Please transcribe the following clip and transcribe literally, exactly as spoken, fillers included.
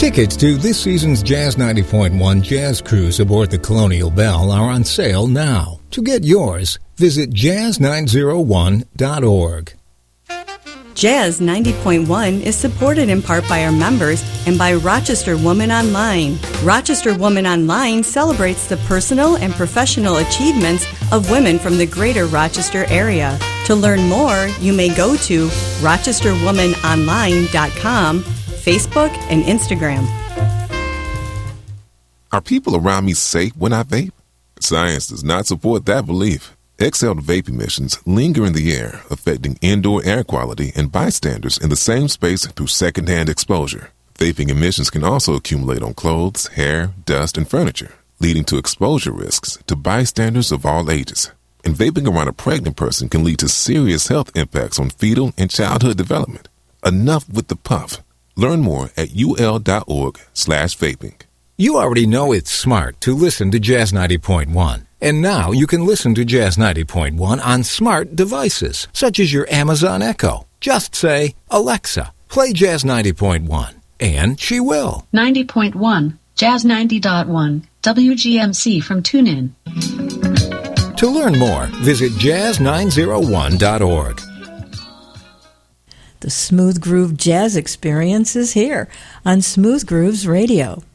Tickets to this season's Jazz ninety point one Jazz Cruise aboard the Colonial Belle are on sale now. To get yours, visit jazz nine oh one dot org. Jazz ninety point one is supported in part by our members and by Rochester Woman Online. Rochester Woman Online celebrates the personal and professional achievements of women from the greater Rochester area. To learn more, you may go to rochester woman online dot com, Facebook, and Instagram. Are people around me safe when I vape? Science does not support that belief. Exhaled vape emissions linger in the air, affecting indoor air quality and bystanders in the same space through secondhand exposure. Vaping emissions can also accumulate on clothes, hair, dust, and furniture, leading to exposure risks to bystanders of all ages. And vaping around a pregnant person can lead to serious health impacts on fetal and childhood development. Enough with the puff. Learn more at ul.org slash vaping. You already know it's smart to listen to Jazz ninety point one. And now you can listen to Jazz ninety point one on smart devices, such as your Amazon Echo. Just say, Alexa, play Jazz ninety point one, and she will. ninety point one, Jazz ninety point one, W G M C from TuneIn. To learn more, visit jazz nine oh one dot org. The Smooth Groove Jazz Experience is here on Smooth Grooves Radio.